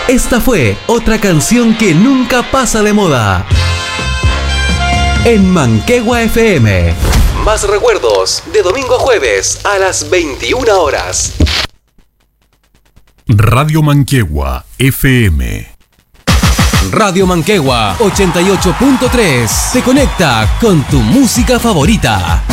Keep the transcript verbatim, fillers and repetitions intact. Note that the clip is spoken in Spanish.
Esta fue otra canción que nunca pasa de moda. En Manquehua F M. Más recuerdos de domingo a jueves a las veintiuna horas. Radio Manquehua F M. Radio Manquehua ochenta y ocho punto tres. Se conecta con tu música favorita.